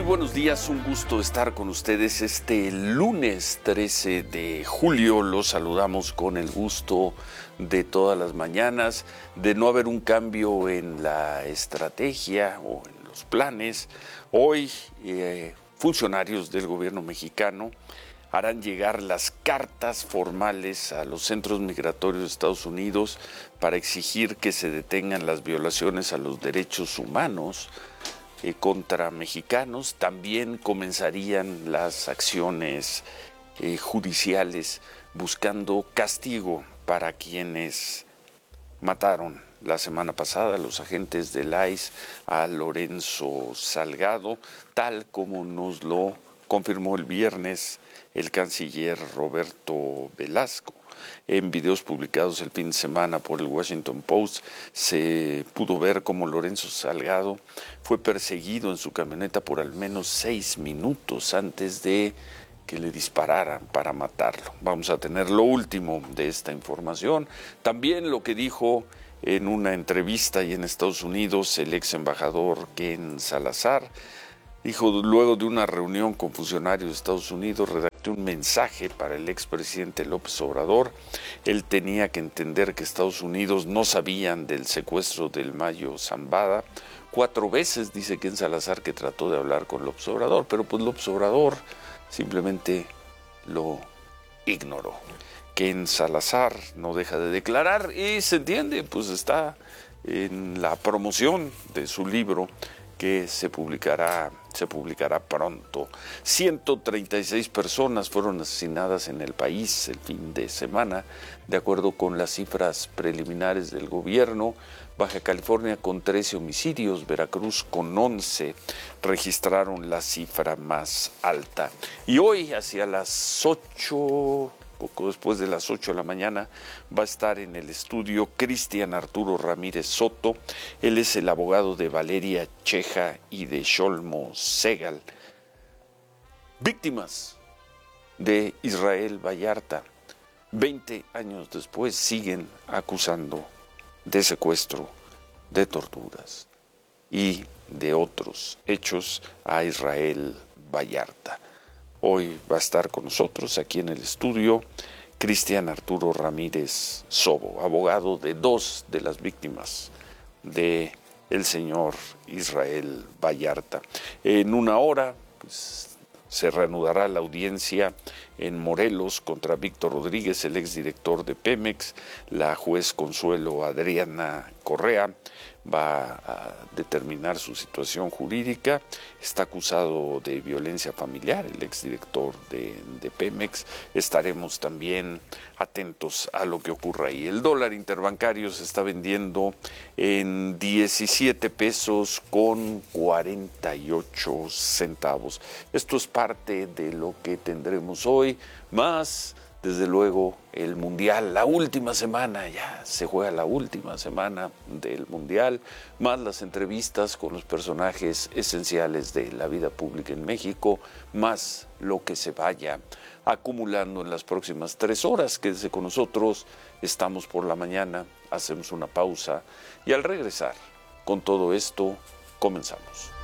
buenos días, un gusto estar con ustedes este lunes 13 de julio. Los saludamos con el gusto de todas las mañanas, de no haber un cambio en la estrategia o en los planes. Hoy funcionarios del gobierno mexicano harán llegar las cartas formales a los centros migratorios de Estados Unidos para exigir que se detengan las violaciones a los derechos humanos contra mexicanos. También comenzarían las acciones judiciales buscando castigo para quienes mataron la semana pasada los agentes del ICE a Lorenzo Salgado, tal como nos lo confirmó el viernes el canciller Roberto Velasco. En videos publicados el fin de semana por el Washington Post se pudo ver cómo Lorenzo Salgado fue perseguido en su camioneta por al menos 6 minutos antes de que le dispararan para matarlo. Vamos a tener lo último de esta información. También lo que dijo en una entrevista y en Estados Unidos el ex embajador Ken Salazar. Dijo, luego de una reunión con funcionarios de Estados Unidos, redacté un mensaje para el expresidente López Obrador. Él tenía que entender que Estados Unidos no sabían del secuestro del Mayo Zambada. 4 veces dice Ken Salazar que trató de hablar con López Obrador, pero pues López Obrador simplemente lo ignoró. Ken Salazar no deja de declarar y se entiende, pues está en la promoción de su libro que se publicará pronto. 136 personas fueron asesinadas en el país el fin de semana, de acuerdo con las cifras preliminares del gobierno. Baja California con 13 homicidios, Veracruz con 11 registraron la cifra más alta. Y hoy, hacia las 8, poco después de las 8 de la mañana, va a estar en el estudio Cristian Arturo Ramírez Soto. Él es el abogado de Valeria Cheja y de Xolmo Segal, víctimas de Israel Vallarta. 20 años después siguen acusando de secuestro, de torturas y de otros hechos a Israel Vallarta. Hoy va a estar con nosotros aquí en el estudio Cristian Arturo Ramírez Sobo, abogado de 2 de las víctimas de el señor Israel Vallarta. En una hora pues, se reanudará la audiencia en Morelos contra Víctor Rodríguez, el exdirector de Pemex. La juez Consuelo Adriana Correa va a determinar su situación jurídica. Está acusado de violencia familiar el exdirector de Pemex. Estaremos también atentos a lo que ocurra ahí. El dólar interbancario se está vendiendo en 17 pesos con 48 centavos. Esto es parte de lo que tendremos hoy, más desde luego el Mundial, la última semana, ya se juega la última semana del Mundial, más las entrevistas con los personajes esenciales de la vida pública en México, más lo que se vaya acumulando en las próximas 3 horas. Quédese con nosotros, estamos por la mañana, hacemos una pausa y al regresar con todo esto comenzamos.